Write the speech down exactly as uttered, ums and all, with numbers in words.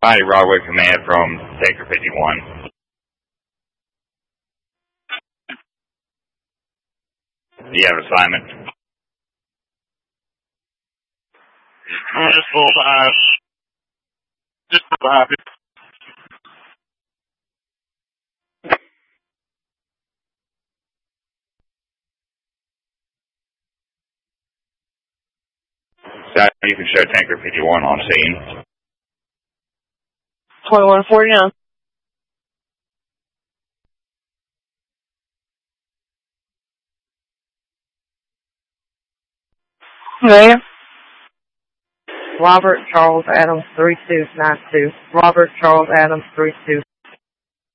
Hi, Broadway Command from Tanker fifty-one. Do you have assignment? Uh, just full time. Just full time. So you can show Tanker fifty-one on scene. twenty-one forty-nine. Yeah. Robert Charles Adams three two nine two. Robert Charles Adams three two